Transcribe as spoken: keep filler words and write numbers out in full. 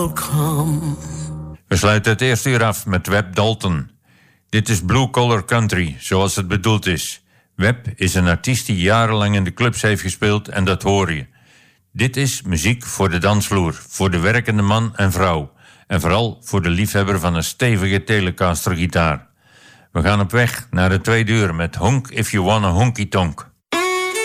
We sluiten het eerste uur af met Webb Dalton. Dit is Blue Collar Country, zoals het bedoeld is. Webb is een artiest die jarenlang in de clubs heeft gespeeld en dat hoor je. Dit is muziek voor de dansvloer, voor de werkende man en vrouw. En vooral voor de liefhebber van een stevige Telecaster gitaar. We gaan op weg naar de tweede uur met Honk If You Wanna Honky Tonk.